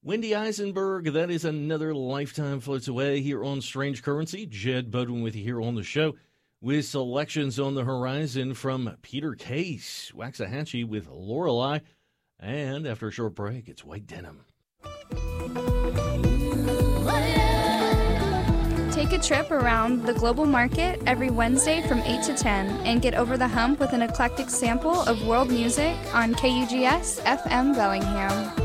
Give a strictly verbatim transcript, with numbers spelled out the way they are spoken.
Wendy Eisenberg, that is another lifetime floats away here on Strange Currency. Jed Bodwin with you here on the show with selections on the horizon from Peter Case, Waxahachie with Lorelei, and after a short break, it's White Denim. Take a trip around the global market every Wednesday from eight to ten and get over the hump with an eclectic sample of world music on K U G S F M Bellingham.